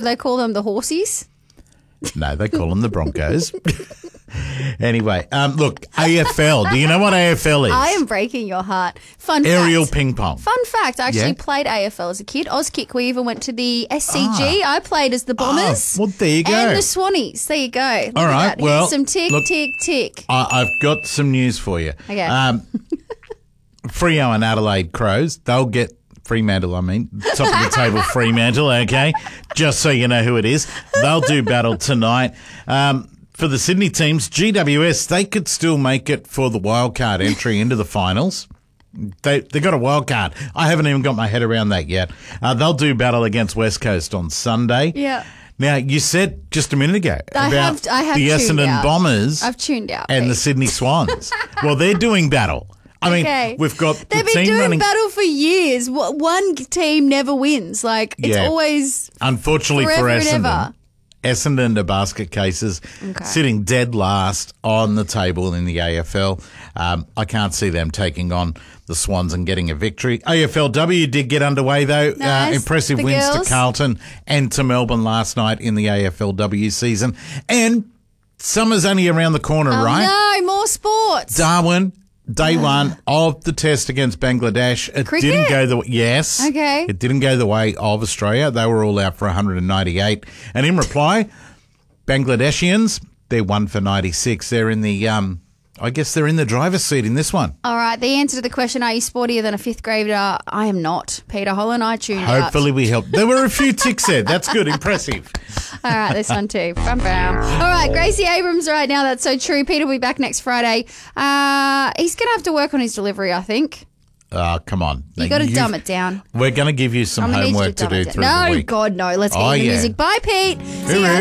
they call them the Horsies? No, they call them the Broncos. Anyway, look, AFL. Do you know what AFL is? I am breaking your heart. Aerial ping pong. Fun fact, I actually played AFL as a kid. Auskick, we even went to the SCG. I played as the Bombers. Well, there you go. And the Swannies. There you go. Look All right, at that. well, Here's some tick, look, tick, tick. I've got some news for you. Okay. Freo and Adelaide Crows, they'll get Fremantle, top of the table Fremantle, okay? Just so you know who it is. They'll do battle tonight. For the Sydney teams, GWS, they could still make it for the wildcard entry into the finals. They got a wild card. I haven't even got my head around that yet. They'll do battle against West Coast on Sunday. Yeah. Now, you said just a minute ago I about have the tuned Essendon out. Bombers I've tuned out. and Pete. the Sydney Swans. Well, they're doing battle. I mean, we've got They've the been team doing running. battle for years. One team never wins. Like, it's Yeah. always Unfortunately for forever and Essendon, ever. Essendon to basket cases, sitting dead last on the table in the AFL. I can't see them taking on the Swans and getting a victory. AFLW did get underway, though. Nice. Impressive The wins girls. to Carlton and to Melbourne last night in the AFLW season. And summer's only around the corner, right? No, more sports. Darwin, day one of the test against Bangladesh. It Cricket? didn't go the yes. Okay. It didn't go the way of Australia. They were all out for 198. And in reply, Bangladeshians, they're 1 for 96. They're in the I guess they're in the driver's seat in this one. All right, the answer to the question, are you sportier than a fifth grader? I am not. Peter Holland, I tuned out. Hopefully we helped. There were a few ticks there. That's good. Impressive. All right, this one too. Bam, bam. All right, Gracie Abrams right now. That's so true. Peter will be back next Friday. He's going to have to work on his delivery, I think. Come on. You got to dumb it down. We're going to give you some I'm gonna need you homework to dumb do it down. through the No, week. God, no. Let's get Oh, into yeah. music. Bye, Pete. See ya.